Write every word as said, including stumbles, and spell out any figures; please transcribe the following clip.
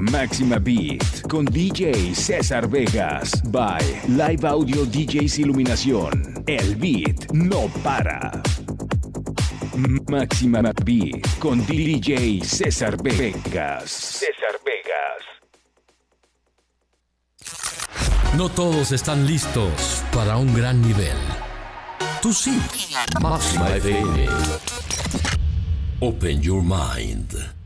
Máxima Beat con D J César Vegas by Live Audio D Js Iluminación. El beat no para. Máxima Beat con D J César Vegas. César Vegas. No todos están listos para un gran nivel. Tú sí. Máxima F M. Open your mind.